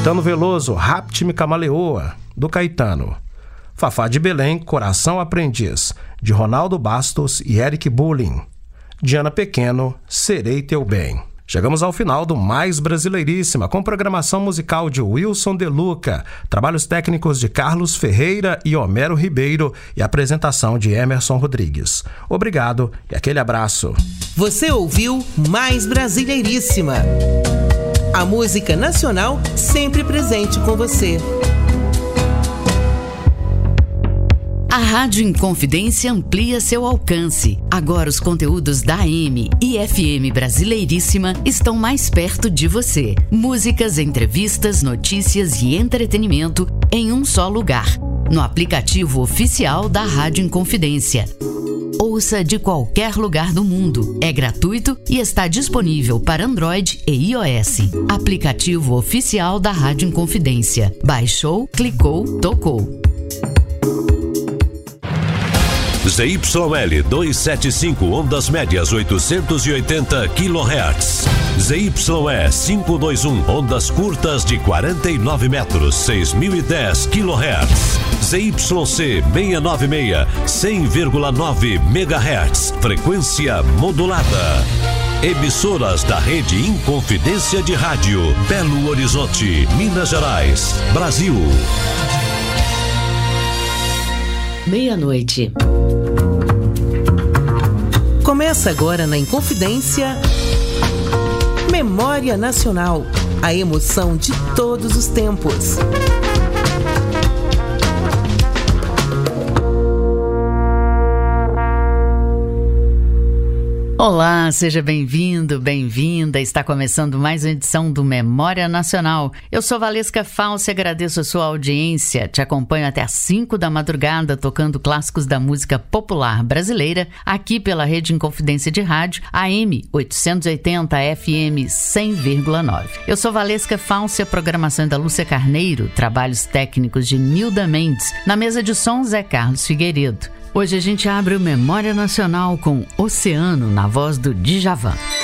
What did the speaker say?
Caetano Veloso, Rapte-me Camaleoa, do Caetano. Fafá de Belém, Coração Aprendiz, de Ronaldo Bastos e Eric Bulling. Diana Pequeno, Serei Teu Bem. Chegamos ao final do Mais Brasileiríssima, com programação musical de Wilson De Luca, trabalhos técnicos de Carlos Ferreira e Homero Ribeiro e apresentação de Emerson Rodrigues. Obrigado e aquele abraço. Você ouviu Mais Brasileiríssima. A música nacional sempre presente com você. A Rádio Inconfidência amplia seu alcance. Agora os conteúdos da AM e FM Brasileiríssima estão mais perto de você. Músicas, entrevistas, notícias e entretenimento em um só lugar. No aplicativo oficial da Rádio Inconfidência. Ouça de qualquer lugar do mundo. É gratuito e está disponível para Android e iOS. Aplicativo oficial da Rádio Inconfidência. Baixou, clicou, tocou. ZYL 275, ondas médias 880 kHz. ZYE 521, ondas curtas de 49 metros, 6010 kHz. ZYC 696, 100,9 MHz, frequência modulada. Emissoras da Rede Inconfidência de Rádio, Belo Horizonte, Minas Gerais, Brasil. Meia-noite. Começa agora na Inconfidência Memória Nacional, a emoção de todos os tempos. Olá, seja bem-vindo, bem-vinda. Está começando mais uma edição do Memória Nacional. Eu sou Valesca Falce e agradeço a sua audiência. Te acompanho até às 5 da madrugada, tocando clássicos da música popular brasileira, aqui pela Rede Inconfidência de Rádio, AM 880, FM 100,9. Eu sou Valesca Falce, a programação é da Lúcia Carneiro, trabalhos técnicos de Nilda Mendes, na mesa de som Zé Carlos Figueiredo. Hoje a gente abre o Memória Nacional com Oceano, na voz do Djavan.